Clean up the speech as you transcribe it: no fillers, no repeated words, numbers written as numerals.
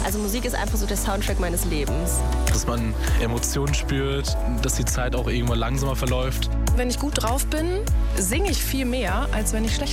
Also Musik ist einfach so der Soundtrack meines Lebens. Dass man Emotionen spürt, dass die Zeit auch irgendwann langsamer verläuft. Wenn ich gut drauf bin, singe ich viel mehr, als wenn ich schlecht